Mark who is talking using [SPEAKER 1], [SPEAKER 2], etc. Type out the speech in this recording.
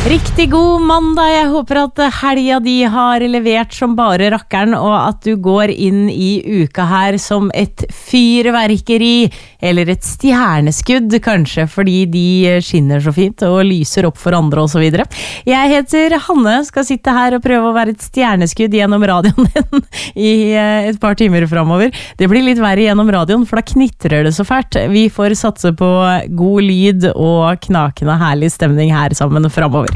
[SPEAKER 1] Riktig god mandag, jeg håper at helga de har levert som bare rakkeren, og at du går inn i uka her som et fyrverkeri, eller et stjerneskudd kanskje, fordi de skinner så fint og lyser opp for andre og så videre. Jeg heter Hanne, skal sitte her og prøve å være et stjerneskudd gjennom radioen din i et par timer fremover. Det blir litt verre gjennom radioen, for da knitrer det så fælt. Vi får satse på god lyd og knakende herlig stemning her sammen fremover.